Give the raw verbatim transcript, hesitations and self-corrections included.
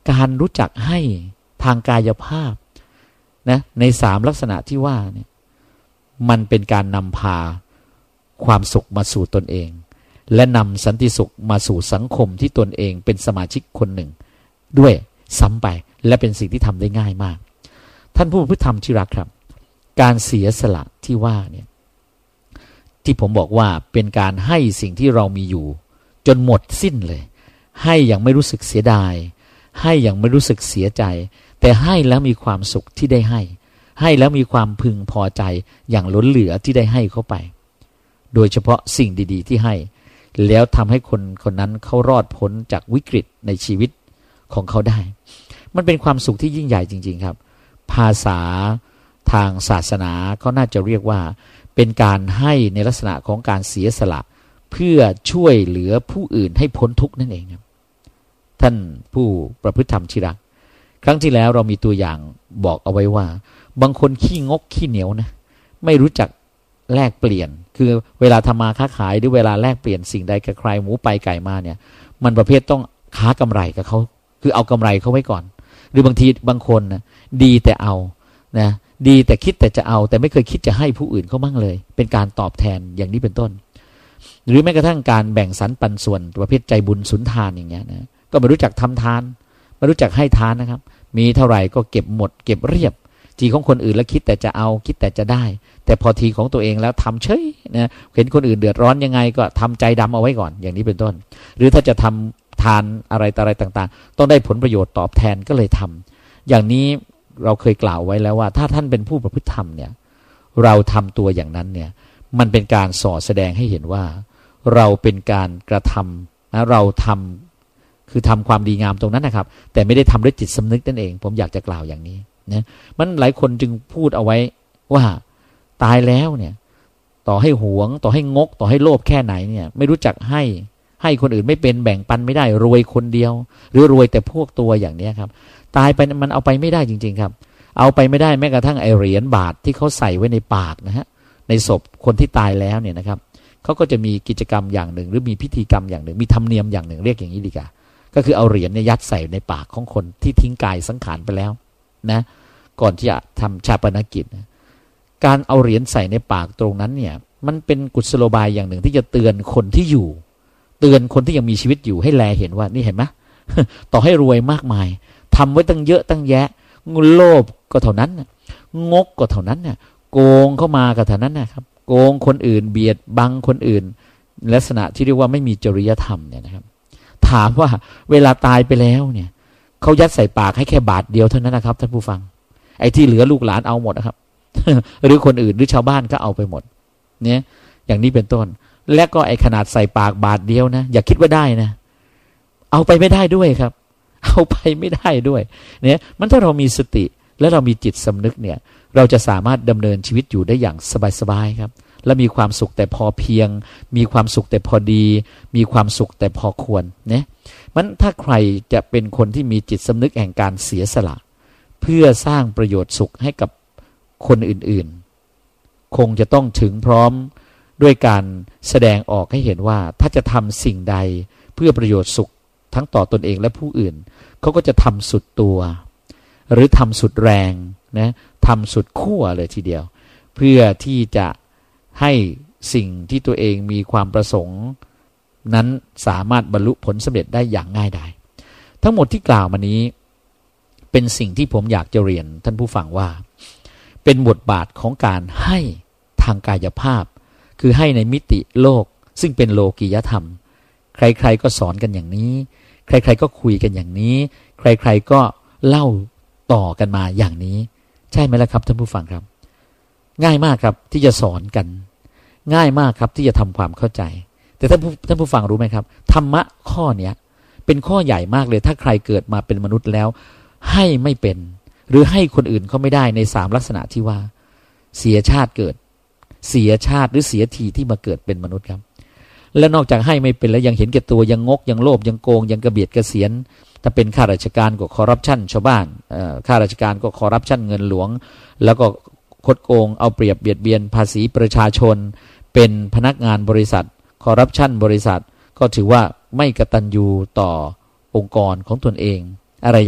การรู้จักให้ทางกายภาพนะในสามลักษณะที่ว่าเนี่ยมันเป็นการนำพาความสุขมาสู่ตนเองและนำสันติสุขมาสู่สังคมที่ตนเองเป็นสมาชิกคนหนึ่งด้วยซ้ำไปและเป็นสิ่งที่ทำได้ง่ายมากท่านผู้ประพฤติธรรมที่รักครับการเสียสละที่ว่าเนี่ยที่ผมบอกว่าเป็นการให้สิ่งที่เรามีอยู่จนหมดสิ้นเลยให้อย่างไม่รู้สึกเสียดายให้อย่างไม่รู้สึกเสียใจแต่ให้แล้วมีความสุขที่ได้ให้ให้แล้วมีความพึงพอใจอย่างล้นเหลือที่ได้ให้เข้าไปโดยเฉพาะสิ่งดีๆที่ให้แล้วทำให้คนคนนั้นเขารอดพ้นจากวิกฤตในชีวิตของเขาได้มันเป็นความสุขที่ยิ่งใหญ่จริงๆครับภาษาทางศาสนาเขาน่าจะเรียกว่าเป็นการให้ในลักษณะของการเสียสละเพื่อช่วยเหลือผู้อื่นให้พ้นทุกข์นั่นเองครับท่านผู้ประพฤติธรรมที่รักครั้งที่แล้วเรามีตัวอย่างบอกเอาไว้ว่าบางคนขี้งกขี้เหนียวนะไม่รู้จักแลกเปลี่ยนคือเวลาทำมาค้าขายหรือเวลาแลกเปลี่ยนสิ่งใดกับใครหมูไปไก่มาเนี่ยมันประเภทต้องค้ากำไรกับเขาคือเอากำไรเขาไว้ก่อนหรือบางทีบางคนนะดีแต่เอานะดีแต่คิดแต่จะเอาแต่ไม่เคยคิดจะให้ผู้อื่นเขาบ้างเลยเป็นการตอบแทนอย่างนี้เป็นต้นหรือแม้กระทั่งการแบ่งสรรปันส่วนประเภทใจบุญสุนทานอย่างเงี้ยนะก็ไม่รู้จักทำทานไม่รู้จักให้ทานนะครับมีเท่าไหร่ก็เก็บหมดเก็บเรียบทีของคนอื่นแล้วคิดแต่จะเอาคิดแต่จะได้แต่พอทีของตัวเองแล้วทำเฉยนะเห็นคนอื่นเดือดร้อนยังไงก็ทำใจดำเอาไว้ก่อนอย่างนี้เป็นต้นหรือถ้าจะทำทานอะไรต่ออะไรต่างๆต้องได้ผลประโยชน์ตอบแทนก็เลยทำอย่างนี้เราเคยกล่าวไว้แล้วว่าถ้าท่านเป็นผู้ประพฤติธรรมเนี่ยเราทำตัวอย่างนั้นเนี่ยมันเป็นการส่อแสดงให้เห็นว่าเราเป็นการกระทำนะเราทำคือทำความดีงามตรงนั้นนะครับแต่ไม่ได้ทำด้วยจิตสำนึกนั่นเองผมอยากจะกล่าวอย่างนี้นะมันหลายคนจึงพูดเอาไว้ว่าตายแล้วเนี่ยต่อให้หวงต่อให้งกต่อให้โลภแค่ไหนเนี่ยไม่รู้จักให้ให้คนอื่นไม่เป็นแบ่งปันไม่ได้รวยคนเดียวหรือรวยแต่พวกตัวอย่างนี้ครับตายไปมันเอาไปไม่ได้จริงๆครับเอาไปไม่ได้แม้กระทั่งไอเหรียญบาทที่เขาใส่ไว้ในปากนะฮะในศพคนที่ตายแล้วเนี่ยนะครับเขาก็จะมีกิจกรรมอย่างหนึ่งหรือมีพิธีกรรมอย่างหนึ่งมีธรรมเนียมอย่างหนึ่งเรียกอย่างนี้ดีกว่าก็คือเอาเหรียญเนี่ยยัดใส่ในปากของคนที่ทิ้งกายสังขารไปแล้วนะก่อนที่จะทำชาปนกิจนะการเอาเหรียญใส่ในปากตรงนั้นเนี่ยมันเป็นกุศโลบายอย่างหนึ่งที่จะเตือนคนที่อยู่เตือนคนที่ยังมีชีวิตอยู่ให้แลเห็นว่านี่เห็นไหม ต่อให้รวยมากมายทำไว้ตั้งเยอะตั้งแยะโลภก็เท่านั้นงกก็เท่านั้นเนี่ยโกงเข้ามาก็เท่านั้นนะครับโกงคนอื่นเบียดบังคนอื่นลักษณะที่เรียกว่าไม่มีจริยธรรมเนี่ยนะครับถามว่าเวลาตายไปแล้วเนี่ยเขายัดใส่ปากให้แค่บาทเดียวเท่านั้นนะครับท่านผู้ฟังไอ้ที่เหลือลูกหลานเอาหมดนะครับ หรือคนอื่นหรือชาวบ้านก็เอาไปหมดเนี่ยอย่างนี้เป็นต้นและก็ไอ้ขนาดใส่ปากบาทเดียวนะอย่าคิดว่าได้นะเอาไปไม่ได้ด้วยครับเอาไปไม่ได้ด้วยเนี่ยมันถ้าเรามีสติและเรามีจิตสำนึกเนี่ยเราจะสามารถดำเนินชีวิตอยู่ได้อย่างสบายๆครับและมีความสุขแต่พอเพียงมีความสุขแต่พอดีมีความสุขแต่พอควรเนี่ยมันถ้าใครจะเป็นคนที่มีจิตสำนึกแห่งการเสียสละเพื่อสร้างประโยชน์สุขให้กับคนอื่นๆคงจะต้องถึงพร้อมด้วยการแสดงออกให้เห็นว่าถ้าจะทำสิ่งใดเพื่อประโยชน์สุขทั้งต่อตนเองและผู้อื่นเขาก็จะทำสุดตัวหรือทำสุดแรงนะทำสุดขั้วเลยทีเดียวเพื่อที่จะให้สิ่งที่ตัวเองมีความประสงค์นั้นสามารถบรรลุผลสำเร็จได้อย่างง่ายดายทั้งหมดที่กล่าวมานี้เป็นสิ่งที่ผมอยากจะเรียนท่านผู้ฟังว่าเป็นบทบาทของการให้ทางกายภาพคือให้ในมิติโลกซึ่งเป็นโลกียธรรมใครๆก็สอนกันอย่างนี้ใครๆก็คุยกันอย่างนี้ใครๆก็เล่าต่อกันมาอย่างนี้ใช่ไหมล่ะครับท่านผู้ฟังครับง่ายมากครับที่จะสอนกันง่ายมากครับที่จะทำความเข้าใจแต่ท่านผู้ท่านผู้ฟังรู้ไหมครับธรรมะข้อเนี้ยเป็นข้อใหญ่มากเลยถ้าใครเกิดมาเป็นมนุษย์แล้วให้ไม่เป็นหรือให้คนอื่นเขาไม่ได้ในสามลักษณะที่ว่าเสียชาติเกิดเสียชาติหรือเสียทีที่มาเกิดเป็นมนุษย์ครับและนอกจากให้ไม่เป็นแล้วยังเห็นแก่ตัวยังงกยังโลภยังโกงยังกระเบียดกระเสียนถ้าเป็นข้าราชการก็คอร์รัปชันชาวบ้านข้าราชการก็คอร์รัปชันเงินหลวงแล้วก็คดโกงเอาเปรียบเบียดเบียนภาษีประชาชนเป็นพนักงานบริษัทคอร์รัปชันบริษัทก็ถือว่าไม่กตัญญูต่อองค์กรของตนเองอะไร